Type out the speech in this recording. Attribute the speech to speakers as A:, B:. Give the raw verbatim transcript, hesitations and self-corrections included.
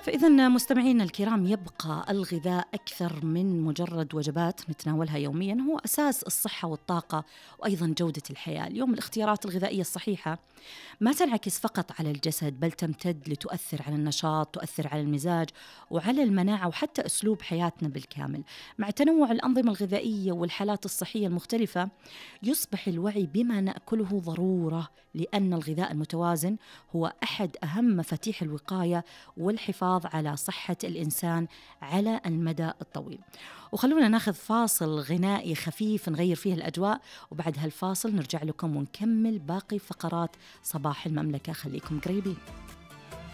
A: فإذا مستمعينا الكرام، يبقى الغذاء أكثر من مجرد وجبات نتناولها يوميا، هو أساس الصحة والطاقة وأيضا جودة الحياة. اليوم الاختيارات الغذائية الصحيحة ما تنعكس فقط على الجسد، بل تمتد لتؤثر على النشاط، تؤثر على المزاج وعلى المناعة وحتى أسلوب حياتنا بالكامل. مع تنوع الأنظمة الغذائية والحالات الصحية المختلفة، يصبح الوعي بما نأكله ضرورة، لأن الغذاء المتوازن هو أحد أهم مفاتيح الوقاية والحفاظ على صحة الإنسان على المدى الطويل. وخلونا ناخذ فاصل غنائي خفيف نغير فيه الأجواء، وبعد هالفاصل نرجع لكم ونكمل باقي فقرات صباح المملكة. خليكم قريبين.